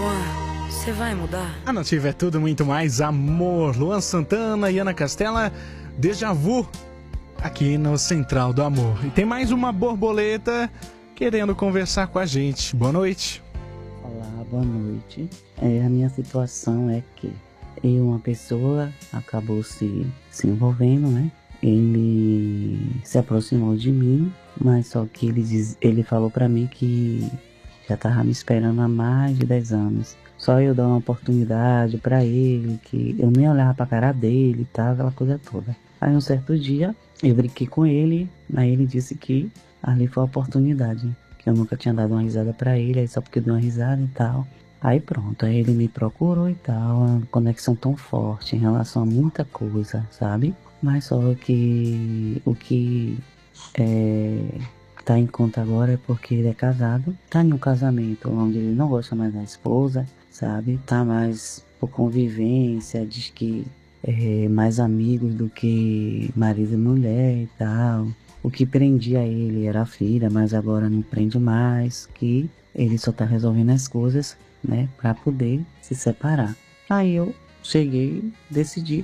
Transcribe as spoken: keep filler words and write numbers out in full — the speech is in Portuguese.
Luan, você vai mudar? A Nativa é tudo muito mais amor. Luan Santana e Ana Castela, Déjà Vu, aqui no Central do Amor. E tem mais uma borboleta querendo conversar com a gente. Boa noite. Olá, boa noite. É, a minha situação é que eu, uma pessoa acabou se, se envolvendo, né? Ele se aproximou de mim, mas só que ele, diz, ele falou pra mim que já tava me esperando há mais de dez anos. Só eu dar uma oportunidade pra ele, que eu nem olhava pra cara dele e tal, aquela coisa toda. Aí um certo dia, eu brinquei com ele, aí ele disse que ali foi a oportunidade, que eu nunca tinha dado uma risada pra ele, aí só porque eu dei uma risada e tal. Aí pronto, aí ele me procurou e tal, uma conexão tão forte em relação a muita coisa, sabe? Mas só que o que é, tá em conta agora é porque ele é casado, tá em um casamento onde ele não gosta mais da esposa, sabe? Tá mais por convivência, diz que é mais amigos do que marido e mulher e tal. O que prendia ele era a filha, mas agora não prende mais, que ele só tá resolvendo as coisas, né, pra poder se separar. Aí eu cheguei, decidi